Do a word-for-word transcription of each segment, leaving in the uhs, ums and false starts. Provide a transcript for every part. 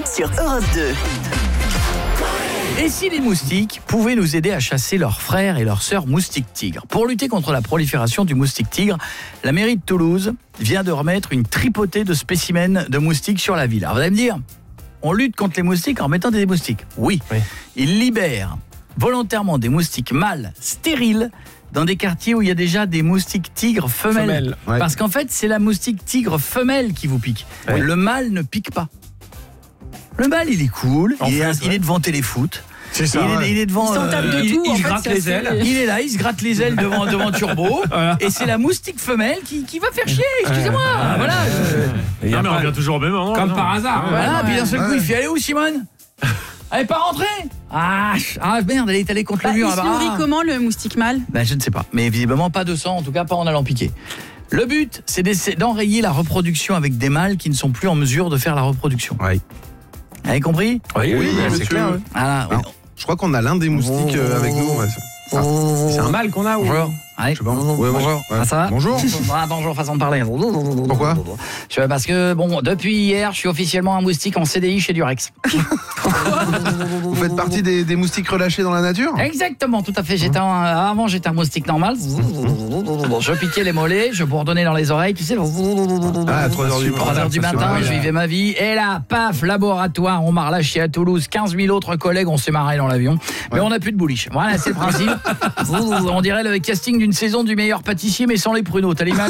sur Europe deux. Et si les moustiques pouvaient nous aider à chasser leurs frères et leurs sœurs moustiques tigres ? Pour lutter contre la prolifération du moustique tigre, la mairie de Toulouse vient de remettre une tripotée de spécimens de moustiques sur la ville. Alors vous allez me dire, on lutte contre les moustiques en mettant des moustiques. Oui, oui. Ils libèrent volontairement des moustiques mâles stériles dans des quartiers où il y a déjà des moustiques tigres femelles. Femelle, ouais. Parce qu'en fait, c'est la moustique tigre femelle qui vous pique. Ouais. Le mâle ne pique pas. Le mâle, il est cool, il, fait, est, ouais. il est devant Téléfoot. C'est ça, il, est, ouais. il est devant. Il s'en tape de euh, tout. Il, en il fait, gratte les ailes. Il est là, il se gratte les ailes devant, devant Turbo. Voilà. Et c'est la moustique femelle qui, qui va faire chier. Excusez-moi. Euh, voilà. Euh, non, mais on revient toujours au même moment. Comme non. par hasard. Voilà. Ouais. Puis d'un seul ouais. coup, il fait aller où, Simone ? Elle est pas rentrée. Ah, ah merde, elle est allée contre bah, le mur. Il se nourrit ah. comment, le moustique mâle ? Bah, je ne sais pas. Mais visiblement, pas de sang, en tout cas pas en allant piquer. Le but, c'est d'enrayer la reproduction avec des mâles qui ne sont plus en mesure de faire la reproduction. Oui. Vous avez compris ? Oui, oui, oui c'est clair. Voilà. Alors, je crois qu'on a l'un des moustiques euh, avec nous. Ouais. Ah, c'est un mâle qu'on a ou... Bonjour. Allez. Je sais pas. Ouais, bonjour. Ouais. Ah, ça va ? Bonjour. Ah, bonjour, façon de parler. Pourquoi ? je, Parce que, bon, depuis hier, je suis officiellement un moustique en C D I chez Durex. Vous faites partie des, des moustiques relâchés dans la nature ? Exactement, tout à fait. J'étais un, avant, j'étais un moustique normal. Je piquais les mollets, je bourdonnais dans les oreilles, tu sais. Ah, à trois heures du, trois heures du matin, je vivais ma vie. Et là, paf, laboratoire, on m'a relâché à Toulouse. quinze mille autres collègues, on s'est marré dans l'avion. Mais ouais. on n'a plus de bouliche. Voilà, c'est le principe. On dirait le casting d'une saison du meilleur pâtissier, mais sans les pruneaux. T'as l'image ?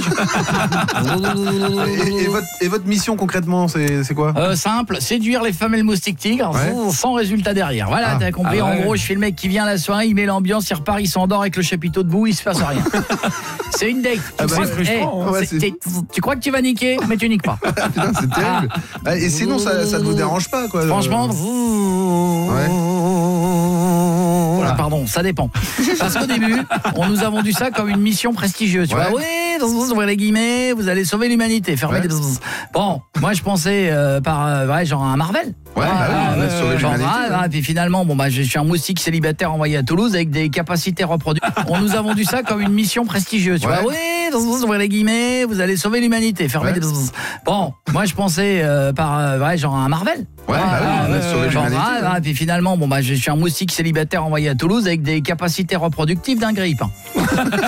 et, et, votre, et votre mission, concrètement, c'est quoi ? euh, Simple, séduire les femelles moustiques tigres, ouais. sans résultat derrière. Voilà, ah. t'as compris. Ah ouais. En gros, je fais le mec qui vient la soirée, il met l'ambiance, il repart, il s'endort avec le chapiteau debout, il se passe rien. C'est une date. Ah bah, c'est hey, hein. ouais, tu crois que tu vas niquer, mais tu niques pas. Putain, c'est terrible. Ah. Et sinon, ça, ça ne vous dérange pas, quoi. Franchement, ouais. Voilà, pardon, ça dépend. Parce qu'au début, on nous a vendu ça comme une mission prestigieuse. Tu ouais. vois, oui, ouvrez les guillemets, vous allez sauver l'humanité. Fermez ouais. des... Bon, moi je pensais euh, par euh, ouais, genre un Marvel. Ouais, ah, bah oui, euh, genre, ah, puis finalement, bon bah je suis un moustique célibataire envoyé à Toulouse avec des capacités reproductives. On nous a vendu ça comme une mission prestigieuse. Tu ouais. vois, oui, ouvrez les guillemets, vous allez sauver l'humanité. Fermez ouais. des... Bon, moi je pensais euh, par euh, ouais, genre un Marvel. Ouais, ah, bah oui, euh, sauver genre, l'humanité. Ah, ouais. Puis finalement, bon bah je suis un moustique célibataire envoyé à Toulouse avec des capacités reproductives d'un grippe.